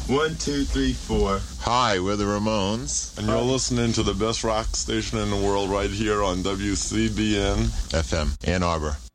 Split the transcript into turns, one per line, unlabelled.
1, 2, 3, 4.
Hi, we're the Ramones.
And you're listening to the best rock station in the world right here on WCBN
FM, Ann Arbor.